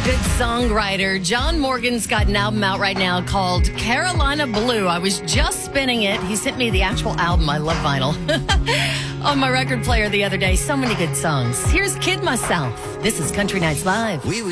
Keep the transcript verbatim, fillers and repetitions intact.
Good songwriter. John Morgan's got an album out right now called Carolina Blue. I was just spinning it. He sent me the actual album. I love vinyl. On my record player the other day. So many good songs. Here's Kid Myself. This is Country Nights Live. Oui, oui.